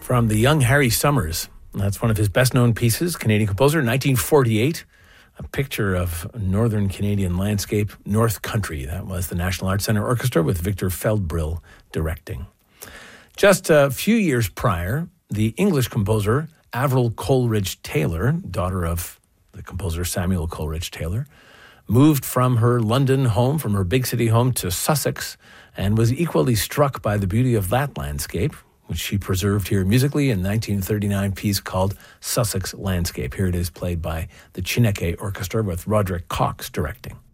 from the young Harry Summers. That's one of his best-known pieces, Canadian composer, 1948. A picture of northern Canadian landscape, North Country. That was the National Arts Centre Orchestra with Victor Feldbrill directing. Just a few years prior, the English composer Avril Coleridge-Taylor, daughter of the composer Samuel Coleridge-Taylor, moved from her London home, from her big city home, to Sussex, and was equally struck by the beauty of that landscape, which she preserved here musically in 1939 piece called Sussex Landscape. Here it is played by the Chineke Orchestra with Roderick Cox directing.